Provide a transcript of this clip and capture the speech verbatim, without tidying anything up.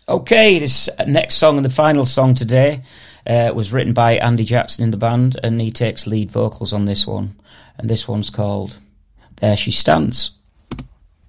Okay, this next song and the final song today uh, was written by Andy Jackson in the band, and he takes lead vocals on this one. And this one's called There She Stands.